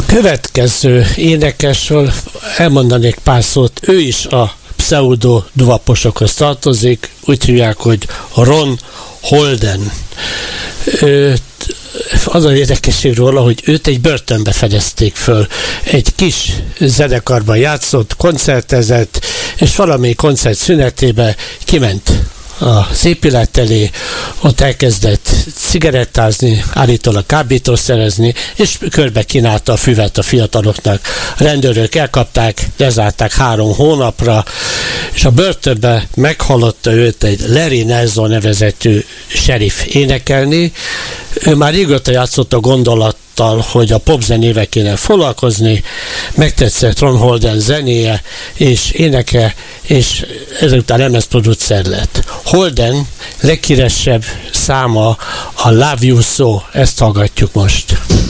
Következő énekesről elmondanék pár szót, ő is a pseudo duvaposokhoz tartozik, úgy hívják, hogy Ron Holden. Az a érdekesség róla, hogy őt egy börtönbe fedezték föl. Egy kis zenekarban játszott, koncertezett, és valamelyik koncert szünetében kiment az épület elé, ott elkezdett cigarettázni, állítólag kábítószerezni, és körbe kínálta a füvet a fiataloknak. A rendőrök elkapták, lezárták 3 hónapra, és a börtönbe meghallotta őt egy Larry Nelson nevezetű sheriff énekelni. Ő már régóta játszott a gondolattal, hogy a popzenével kéne foglalkozni, megtetszett Ron Holden zenéje és éneke, és ezután lemezproducer lett. Holden leghíresebb száma a Love You So, ezt hallgatjuk most.